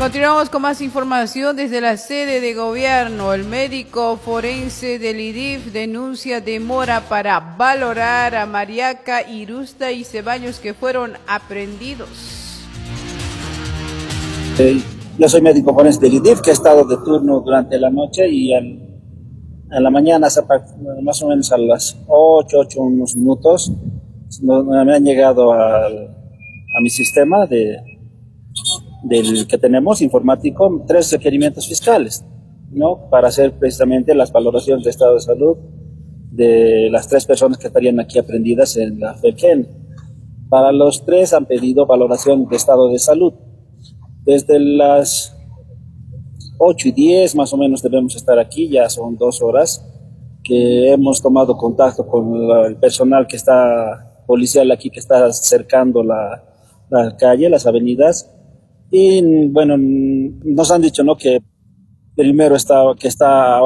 Continuamos con más información desde la sede de gobierno. El médico forense del IDIF denuncia demora para valorar a Mariaca, Irusta y Ceballos que fueron aprehendidos. Yo soy médico forense del IDIF que he estado de turno durante la noche y en la mañana, más o menos a las 8 unos minutos, me han llegado a mi sistema del que tenemos informático 3 requerimientos fiscales, ¿no? Para hacer precisamente las valoraciones de estado de salud de las 3 personas que estarían aquí aprehendidas en la FEPGEN. Para los 3 han pedido valoración de estado de salud. Desde las 8:10 más o menos debemos estar aquí, ya son 2 horas que hemos tomado contacto con el personal que está policial aquí, que está cercando la calle, las avenidas. Y bueno, nos han dicho, ¿no?, que primero que está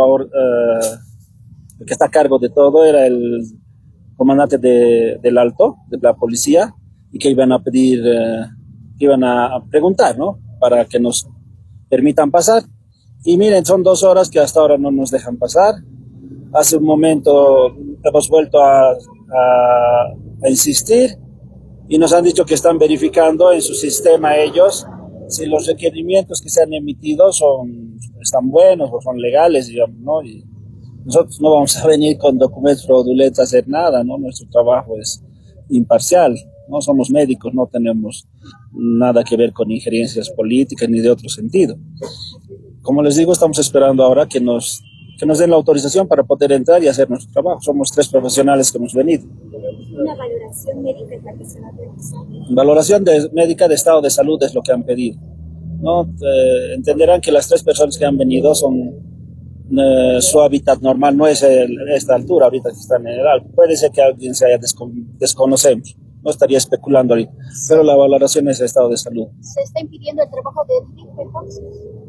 a cargo de todo era el comandante del Alto, de la policía, y que iban a pedir, iban a preguntar, ¿no?, para que nos permitan pasar. Y miren, son 2 horas que hasta ahora no nos dejan pasar. Hace un momento hemos vuelto a insistir y nos han dicho que están verificando en su sistema ellos si los requerimientos que se han emitido están buenos o son legales, digamos, ¿no? Y nosotros no vamos a venir con documentos fraudulentos a hacer nada, ¿no? Nuestro trabajo es imparcial, no somos médicos, no tenemos nada que ver con injerencias políticas ni de otro sentido. Como les digo, estamos esperando ahora que nos den la autorización para poder entrar y hacer nuestro trabajo. Somos 3 profesionales que hemos venido. ¿Una valoración médica es la que se va a realizar? Valoración médica de estado de salud es lo que han pedido, ¿no? Entenderán que las 3 personas que han venido son su hábitat normal, no es esta altura ahorita que están en el alto. Puede ser que alguien se haya desconocemos, no estaría especulando ahorita, pero la valoración es de estado de salud. ¿Se está impidiendo el trabajo del IDIF entonces?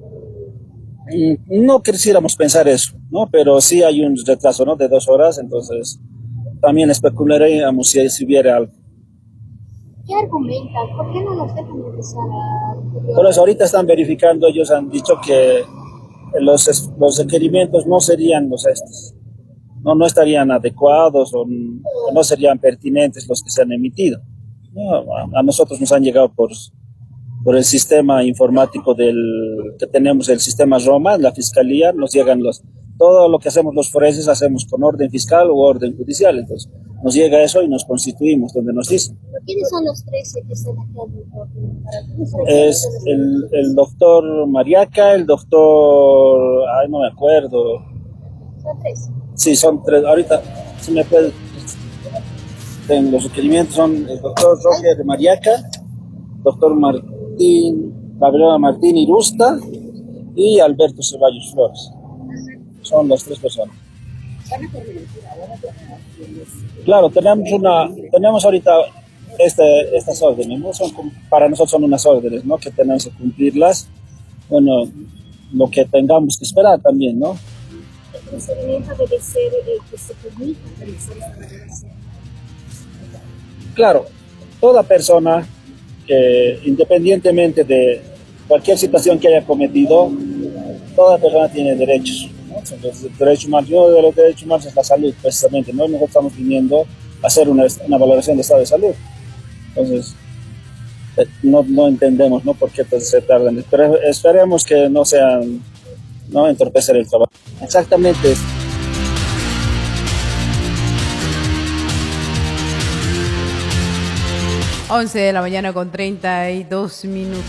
No quisiéramos pensar eso, ¿no? Pero sí hay un retraso, ¿no?, de 2 horas, entonces también especularíamos si hubiera algo. ¿Qué argumentan? ¿Por qué no nos dejan empezar a...? Por eso ahorita están verificando, ellos han dicho que los requerimientos no serían los estos, no estarían adecuados o no serían pertinentes los que se han emitido. No, a nosotros nos han llegado por el sistema informático que tenemos, el sistema Roma, en la fiscalía, nos llegan todo lo que hacemos los forenses hacemos con orden fiscal o orden judicial, entonces nos llega eso y nos constituimos donde nos dicen. ¿Quiénes son los 13 que están aquí? Es el doctor Mariaca, el doctor, no me acuerdo. ¿Son 3? Sí, son 3, ahorita, si me puede, los requerimientos son el doctor Roger Mariaca, doctor Gabriela Martín Irusta y Alberto Ceballos Flores. Son las 3 personas. Claro, tenemos ahorita estas órdenes, ¿no? Para nosotros son unas órdenes, ¿no?, que tenemos que cumplirlas. Bueno, lo que tengamos que esperar también, ¿no? El procedimiento debe ser que se permita realizar esta valoración. Claro, toda persona que, independientemente de cualquier situación que haya cometido, toda persona tiene derechos, ¿no? Los derechos humanos, uno de los derechos humanos es la salud, precisamente, ¿no? Nosotros estamos viniendo a hacer una valoración de estado de salud. Entonces, no entendemos, ¿no?, por qué se tardan. Pero esperemos que no sean, no entorpecer el trabajo. Exactamente. Once de la mañana con 32 minutos.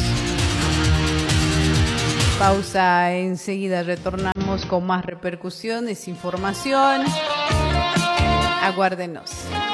Pausa, enseguida retornamos con más repercusiones, información. Aguárdenos.